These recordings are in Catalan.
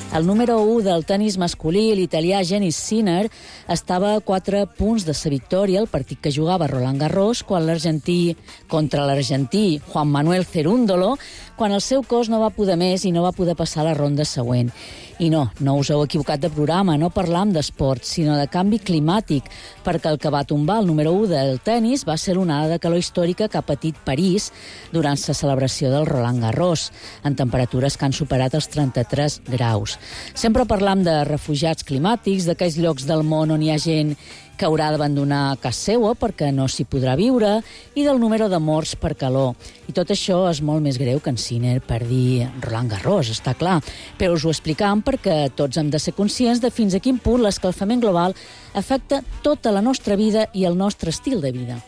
El número 1 del tenis masculí, l'italià Jannik Sinner, estava a 4 punts de sa victòria al partit que jugava Roland Garros contra l'argentí Juan Manuel Cerúndolo, quan el seu cos no va poder més i no va poder passar a la ronda següent. I no us heu equivocat de programa, no parlam d'esport, sinó de canvi climàtic, perquè el que va tombar el número 1 del tenis va ser l'onada de calor històrica que ha patit París durant la celebració del Roland Garros, en temperatures que han superat els 33 graus. Sempre parlam de refugiats climàtics, d'aquells llocs del món on hi ha gent que haurà d'abandonar casa seua perquè no s'hi podrà viure, i del número de morts per calor. I tot això és molt més greu que en Sinner perdi Roland Garros, està clar. Però us ho explicam perquè tots hem de ser conscients de fins a quin punt l'escalfament global afecta tota la nostra vida i el nostre estil de vida.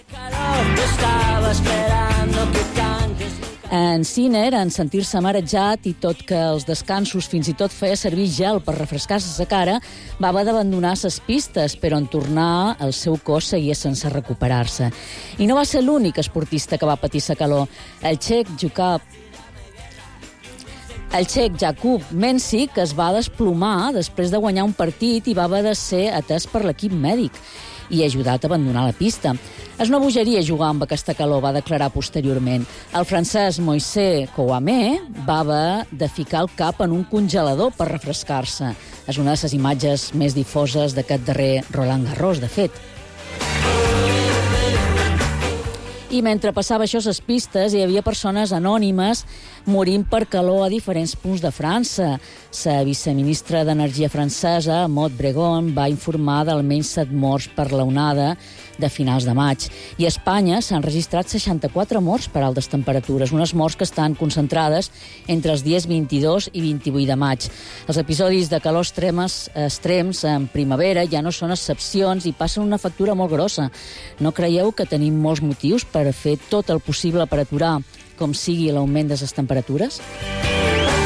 En Sinner, en sentir-se marejat i tot que els descansos fins i tot feia servir gel per refrescar-se la cara, va haver d'abandonar les pistes, però en tornar el seu cos seguia sense recuperar-se. I no va ser l'únic esportista que va patir la calor. El txec Jakub Mensik es va desplomar després de guanyar un partit i va haver de ser atès per l'equip mèdic i ajudat a abandonar la pista. És una bogeria jugar amb aquesta calor, va declarar posteriorment. El francès Moïse Kouamé va haver de ficar el cap en un congelador per refrescar-se. És una de les imatges més difoses d'aquest darrer Roland Garros, de fet. I mentre passava això a les pistes, hi havia persones anònimes morint per calor a diferents punts de França. La viceministra d'Energia francesa, Maud Bregon, va informar d'almenys 7 morts per la onada de finals de maig. I a Espanya s'han registrat 64 morts per altes temperatures, unes morts que estan concentrades entre els dies 22 i 28 de maig. Els episodis de calor extrems en primavera ja no són excepcions i passen una factura molt grossa. No creieu que tenim molts motius per fer tot el possible per aturar com sigui l'augment de les temperatures?